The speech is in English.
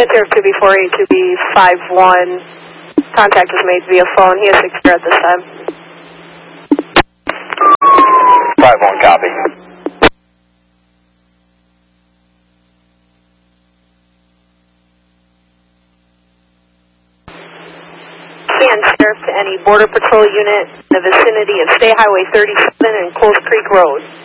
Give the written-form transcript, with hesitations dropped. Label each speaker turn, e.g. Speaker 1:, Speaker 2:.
Speaker 1: Sheriff 2B48, 2B51. Contact is made via phone. He is secure at this time.
Speaker 2: 51, copy.
Speaker 1: And Sheriff to any Border Patrol unit in the vicinity of State Highway 37 and Cold Creek Road.